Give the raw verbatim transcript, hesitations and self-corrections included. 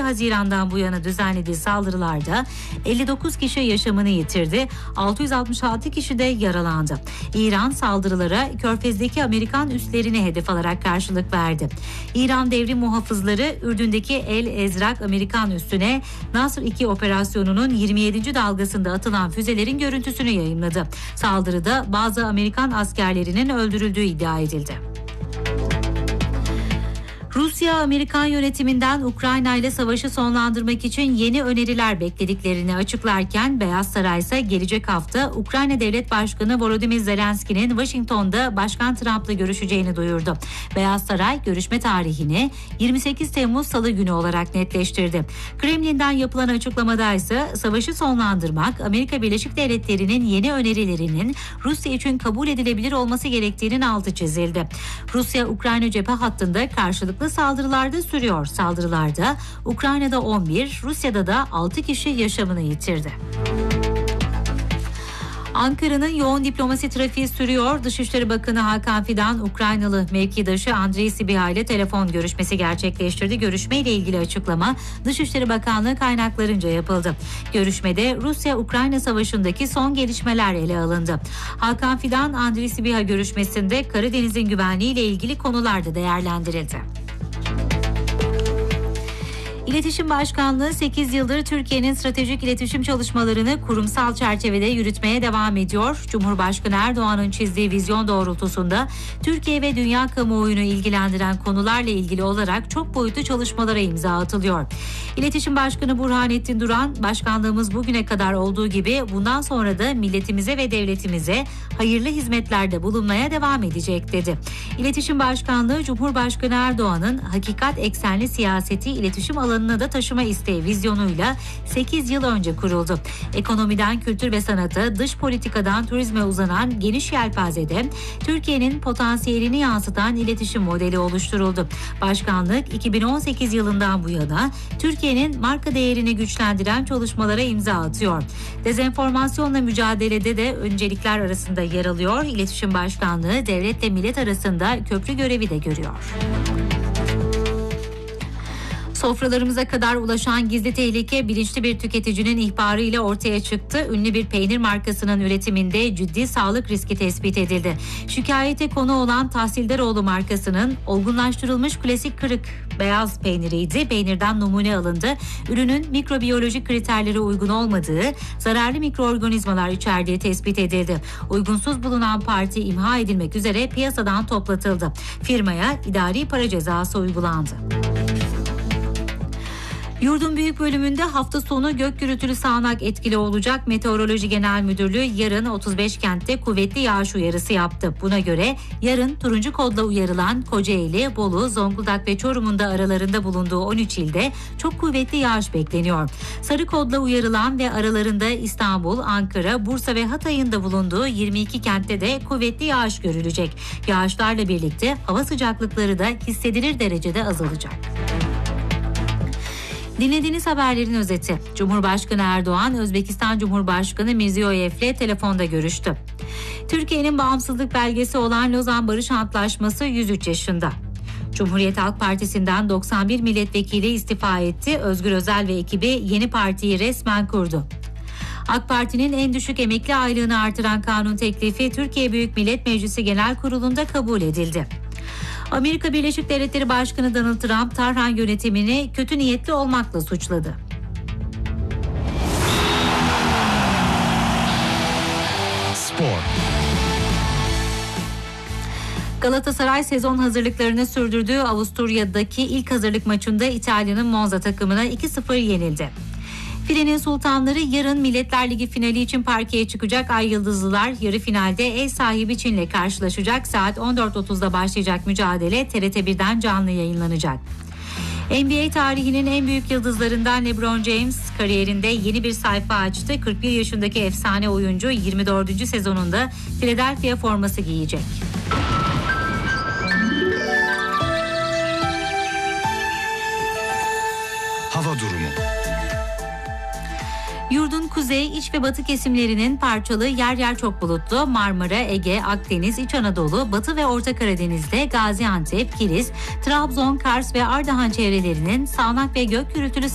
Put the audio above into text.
Haziran'dan bu yana düzenlediği saldırılarda elli dokuz kişi yaşamını yitirdi, altı yüz altmış altı kişi de yaralandı. İran saldırılara Körfez'deki Amerikan üslerini hedef alarak karşılık verdi. İran devrim muhafızları Ürdün'deki El Ezrak Amerikan üssüne Nasr iki operasyonunun yirmi yedinci dalgasında atılan füzelerin görüntüsünü yayınladı. Saldırıda bazı Amerikan askerlerinin öldürüldüğü iddia edildi. Rusya, Amerikan yönetiminden Ukrayna ile savaşı sonlandırmak için yeni öneriler beklediklerini açıklarken Beyaz Saray ise gelecek hafta Ukrayna Devlet Başkanı Volodymyr Zelenski'nin Washington'da Başkan Trump'la görüşeceğini duyurdu. Beyaz Saray görüşme tarihini yirmi sekiz Temmuz Salı günü olarak netleştirdi. Kremlin'den yapılan açıklamada ise savaşı sonlandırmak, Amerika Birleşik Devletleri'nin yeni önerilerinin Rusya için kabul edilebilir olması gerektiğinin altı çizildi. Rusya-Ukrayna cephe hattında karşılıklı saldırılarda sürüyor. Saldırılarda Ukrayna'da on bir, Rusya'da da altı kişi yaşamını yitirdi. Ankara'nın yoğun diplomasi trafiği sürüyor. Dışişleri Bakanı Hakan Fidan, Ukraynalı mevkidaşı Andrei Sybiha ile telefon görüşmesi gerçekleştirdi. Görüşmeyle ilgili açıklama Dışişleri Bakanlığı kaynaklarınca yapıldı. Görüşmede Rusya-Ukrayna savaşındaki son gelişmeler ele alındı. Hakan Fidan, Andrei Sybiha görüşmesinde Karadeniz'in güvenliği ile ilgili konular da değerlendirildi. İletişim Başkanlığı sekiz yıldır Türkiye'nin stratejik iletişim çalışmalarını kurumsal çerçevede yürütmeye devam ediyor. Cumhurbaşkanı Erdoğan'ın çizdiği vizyon doğrultusunda Türkiye ve dünya kamuoyunu ilgilendiren konularla ilgili olarak çok boyutlu çalışmalara imza atılıyor. İletişim Başkanı Burhanettin Duran, başkanlığımız bugüne kadar olduğu gibi bundan sonra da milletimize ve devletimize hayırlı hizmetlerde bulunmaya devam edecek dedi. İletişim Başkanlığı Cumhurbaşkanı Erdoğan'ın hakikat eksenli siyaseti iletişim alanı da taşıma isteği vizyonuyla sekiz yıl önce kuruldu. Ekonomiden kültür ve sanata, dış politikadan turizme uzanan geniş yelpazede Türkiye'nin potansiyelini yansıtan iletişim modeli oluşturuldu. Başkanlık iki bin on sekiz yılından bu yana Türkiye'nin marka değerini güçlendiren çalışmalara imza atıyor. Dezenformasyonla mücadelede de öncelikler arasında yer alıyor. İletişim Başkanlığı devletle millet arasında köprü görevi de görüyor. Sofralarımıza kadar ulaşan gizli tehlike bilinçli bir tüketicinin ihbarı ile ortaya çıktı. Ünlü bir peynir markasının üretiminde ciddi sağlık riski tespit edildi. Şikayete konu olan Tahsildaroğlu markasının olgunlaştırılmış klasik kırık beyaz peyniriydi. Peynirden numune alındı. Ürünün mikrobiyolojik kriterlere uygun olmadığı, zararlı mikroorganizmalar içerdiği tespit edildi. Uygunsuz bulunan parti imha edilmek üzere piyasadan toplatıldı. Firmaya idari para cezası uygulandı. Yurdun büyük bölümünde hafta sonu gök gürültülü sağanak etkili olacak. Meteoroloji Genel Müdürlüğü yarın otuz beş kentte kuvvetli yağış uyarısı yaptı. Buna göre yarın turuncu kodla uyarılan Kocaeli, Bolu, Zonguldak ve Çorum'un da aralarında bulunduğu on üç ilde çok kuvvetli yağış bekleniyor. Sarı kodla uyarılan ve aralarında İstanbul, Ankara, Bursa ve Hatay'ın da bulunduğu yirmi iki kentte de kuvvetli yağış görülecek. Yağışlarla birlikte hava sıcaklıkları da hissedilir derecede azalacak. Dinlediğiniz haberlerin özeti. Cumhurbaşkanı Erdoğan, Özbekistan Cumhurbaşkanı Mirziyoyev'le telefonda görüştü. Türkiye'nin bağımsızlık belgesi olan Lozan Barış Antlaşması yüz üç yaşında. Cumhuriyet Halk Partisi'nden doksan bir milletvekili istifa etti. Özgür Özel ve ekibi yeni partiyi resmen kurdu. AK Parti'nin en düşük emekli aylığını artıran kanun teklifi Türkiye Büyük Millet Meclisi Genel Kurulu'nda kabul edildi. Amerika Birleşik Devletleri Başkanı Donald Trump, Tahran yönetimini kötü niyetli olmakla suçladı. Spor. Galatasaray sezon hazırlıklarını sürdürdüğü Avusturya'daki ilk hazırlık maçında İtalya'nın Monza takımına iki sıfır yenildi. Filenin Sultanları yarın Milletler Ligi finali için parkeye çıkacak. Ay Yıldızlılar yarı finalde ev sahibi Çin'le karşılaşacak. Saat on dört otuzda başlayacak mücadele T R T birden canlı yayınlanacak. N B A tarihinin en büyük yıldızlarından LeBron James kariyerinde yeni bir sayfa açtı. kırk bir yaşındaki efsane oyuncu yirmi dördüncü sezonunda Philadelphia forması giyecek. Hava durumu. Yurdun kuzey, iç ve batı kesimlerinin parçalı, yer yer çok bulutlu, Marmara, Ege, Akdeniz, İç Anadolu, Batı ve Orta Karadeniz'de Gaziantep, Kilis, Trabzon, Kars ve Ardahan çevrelerinin sağanak ve gök gürültülü